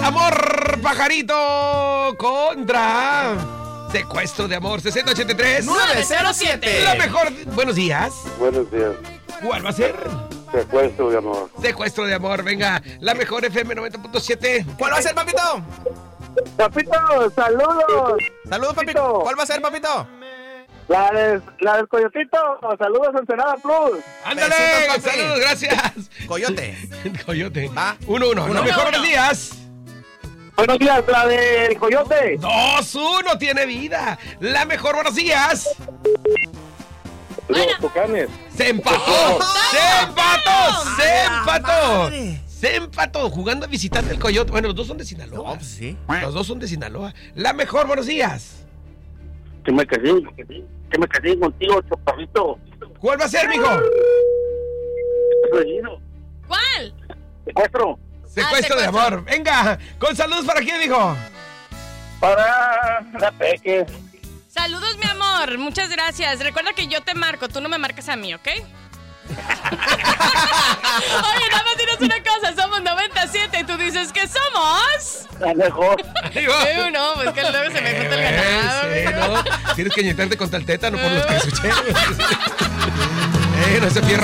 Amor Pajarito contra Secuestro de Amor. 6083-907. La mejor. Buenos días. Buenos días. ¿Cuál va a ser? Secuestro de Amor. Secuestro de Amor. Venga, la mejor FM 90.7. ¿Cuál va a ser, papito? Papito, saludos. Saludos, papito. ¿Cuál va a ser, papito? La del Coyotito. Saludos, Ensenada Plus. ¡Ándale! Besitos, papi. ¡Saludos, gracias! Coyote. Coyote. Va. 1-1. La mejor. Buenos días. Buenos días, la del Coyote. 2-1. Tiene vida. La mejor. Buenos días. Los Tucanes. ¡Se empató! ¡Se empató! ¡Se empató! Se empató jugando a visitante el Coyote. Bueno, los dos son de Sinaloa. No, pues sí. Los dos son de Sinaloa. La mejor. Buenos días. Que me casé contigo, chaparrito. ¿Cuál va a ser, mijo? ¿Cuál? Secuestro. Secuestro de Amor. Venga, con saludos para quién, mijo. Para la Peque. Saludos, mi amor. Muchas gracias. Recuerda que yo te marco, tú no me marcas a mí, ¿ok? Oye, nada más dinos una cosa. Somos 97 y tú dices que somos... La mejor. Ahí va. No, pues que luego se me junta el ganado. Sí, no. Tienes que inyectarte con tal tétano por los que escuché. No se pierda.